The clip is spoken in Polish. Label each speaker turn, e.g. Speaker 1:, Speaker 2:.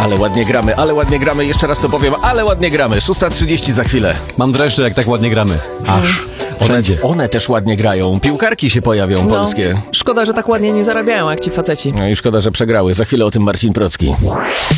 Speaker 1: Ale ładnie gramy, jeszcze raz to powiem, ale ładnie gramy. 6:30 za chwilę.
Speaker 2: Mam dreszcze, jak tak ładnie gramy. Aż wszędzie.
Speaker 1: One też ładnie grają, piłkarki się pojawią polskie.
Speaker 3: Szkoda, że tak ładnie nie zarabiają jak ci faceci.
Speaker 1: No i szkoda, że przegrały. Za chwilę o tym Marcin Procki.